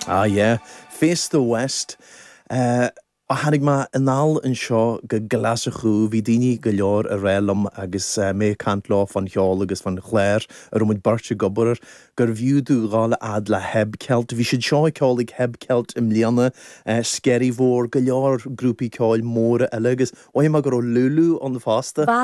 Ah, yeah. Face the West. A hannig ma anal an seo go glas a chú, hí daoine go leor a rélam agus mé cant lá fan cheol agus fan chléir ar muid barse gobar gur bhiúdú gála ad le heb celt. Bhí siad seo ceálaigh heb celt im líana sceri mhór go leor grúpi ceáil móra eile agus óim a gur ó lulu an fásta.